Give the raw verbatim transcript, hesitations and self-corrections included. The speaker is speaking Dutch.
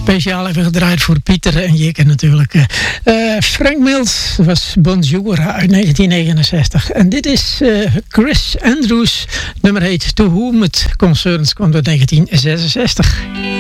speciaal even gedraaid voor Pieter en Jikke natuurlijk. Uh, Frank Mills was Bonjour uit negentien negenenzestig. En dit is uh, Chris Andrews. Nummer heet To Whom It Concerns, kwam uit negentien zesenzestig.